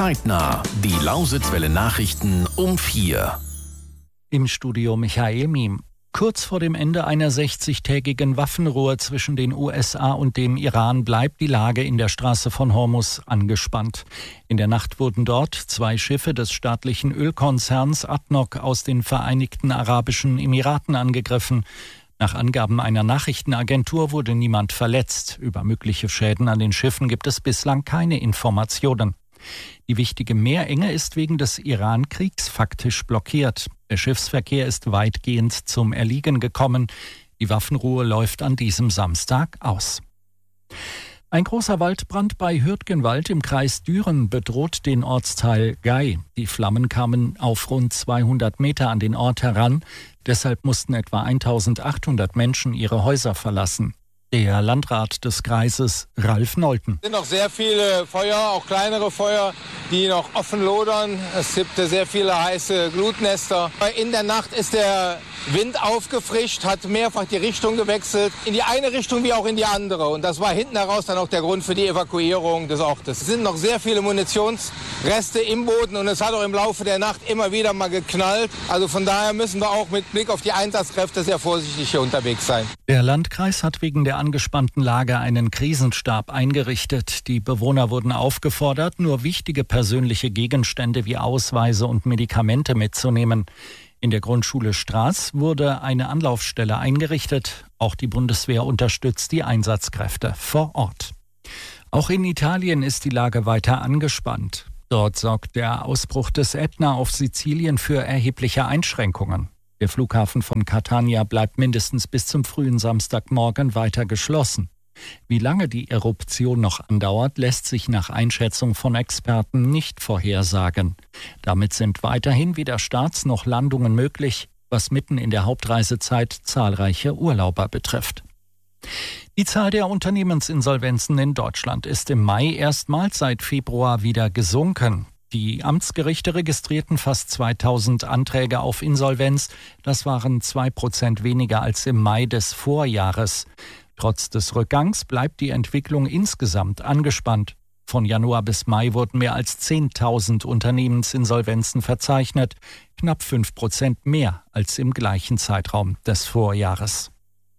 Zeitnah. Die Lausitzwelle Nachrichten um 4. Im Studio Michael Miem. Kurz vor dem Ende einer 60-tägigen Waffenruhe zwischen den USA und dem Iran bleibt die Lage in der Straße von Hormuz angespannt. In der Nacht wurden dort 2 Schiffe des staatlichen Ölkonzerns ADNOC aus den Vereinigten Arabischen Emiraten angegriffen. Nach Angaben einer Nachrichtenagentur wurde niemand verletzt. Über mögliche Schäden an den Schiffen gibt es bislang keine Informationen. Die wichtige Meerenge ist wegen des Iran-Kriegs faktisch blockiert. Der Schiffsverkehr ist weitgehend zum Erliegen gekommen. Die Waffenruhe läuft an diesem Samstag aus. Ein großer Waldbrand bei Hürtgenwald im Kreis Düren bedroht den Ortsteil Gey. Die Flammen kamen auf rund 200 Meter an den Ort heran. Deshalb mussten etwa 1800 Menschen ihre Häuser verlassen. Der Landrat des Kreises, Ralf Nolten. Es sind noch sehr viele Feuer, auch kleinere Feuer, die noch offen lodern. Es gibt sehr viele heiße Glutnester. In der Nacht ist der Wind aufgefrischt, hat mehrfach die Richtung gewechselt, in die eine Richtung wie auch in die andere. Und das war hinten heraus dann auch der Grund für die Evakuierung des Ortes. Es sind noch sehr viele Munitionsreste im Boden und es hat auch im Laufe der Nacht immer wieder mal geknallt. Also von daher müssen wir auch mit Blick auf die Einsatzkräfte sehr vorsichtig hier unterwegs sein. Der Landkreis hat wegen der angespannten Lage einen Krisenstab eingerichtet. Die Bewohner wurden aufgefordert, nur wichtige persönliche Gegenstände wie Ausweise und Medikamente mitzunehmen. In der Grundschule Straß wurde eine Anlaufstelle eingerichtet. Auch die Bundeswehr unterstützt die Einsatzkräfte vor Ort. Auch in Italien ist die Lage weiter angespannt. Dort sorgt der Ausbruch des Ätna auf Sizilien für erhebliche Einschränkungen. Der Flughafen von Catania bleibt mindestens bis zum frühen Samstagmorgen weiter geschlossen. Wie lange die Eruption noch andauert, lässt sich nach Einschätzung von Experten nicht vorhersagen. Damit sind weiterhin weder Starts noch Landungen möglich, was mitten in der Hauptreisezeit zahlreiche Urlauber betrifft. Die Zahl der Unternehmensinsolvenzen in Deutschland ist im Mai erstmals seit Februar wieder gesunken. Die Amtsgerichte registrierten fast 2000 Anträge auf Insolvenz. Das waren 2% weniger als im Mai des Vorjahres. Trotz des Rückgangs bleibt die Entwicklung insgesamt angespannt. Von Januar bis Mai wurden mehr als 10.000 Unternehmensinsolvenzen verzeichnet, knapp 5% mehr als im gleichen Zeitraum des Vorjahres.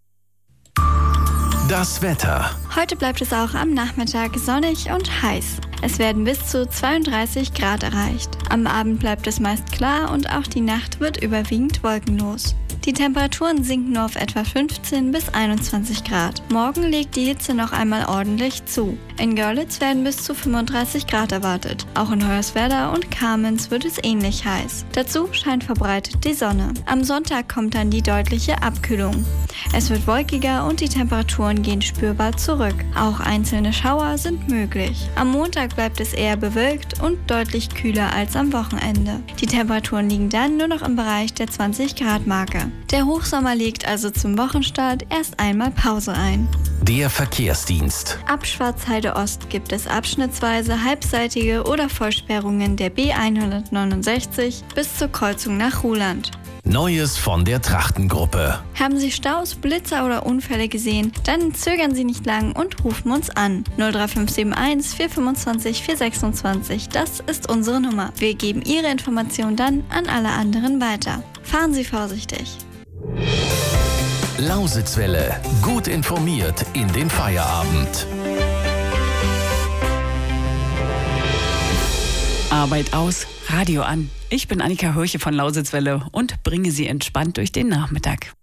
Das Wetter. Heute bleibt es auch am Nachmittag sonnig und heiß. Es werden bis zu 32 Grad erreicht. Am Abend bleibt es meist klar und auch die Nacht wird überwiegend wolkenlos. Die Temperaturen sinken nur auf etwa 15 bis 21 Grad. Morgen legt die Hitze noch einmal ordentlich zu. In Görlitz werden bis zu 35 Grad erwartet. Auch in Hoyerswerda und Kamenz wird es ähnlich heiß. Dazu scheint verbreitet die Sonne. Am Sonntag kommt dann die deutliche Abkühlung. Es wird wolkiger und die Temperaturen gehen spürbar zurück. Auch einzelne Schauer sind möglich. Am Montag bleibt es eher bewölkt und deutlich kühler als am Wochenende. Die Temperaturen liegen dann nur noch im Bereich der 20-Grad-Marke. Der Hochsommer legt also zum Wochenstart erst einmal Pause ein. Der Verkehrsdienst. Ab Schwarzheide Ost gibt es abschnittsweise halbseitige oder Vollsperrungen der B169 bis zur Kreuzung nach Ruhland. Neues von der Trachtengruppe. Haben Sie Staus, Blitzer oder Unfälle gesehen? Dann zögern Sie nicht lang und rufen uns an. 03571 425 426. Das ist unsere Nummer. Wir geben Ihre Information dann an alle anderen weiter. Fahren Sie vorsichtig. Lausitzwelle. Gut informiert in den Feierabend. Arbeit aus, Radio an. Ich bin Annika Hörche von Lausitzwelle und bringe Sie entspannt durch den Nachmittag.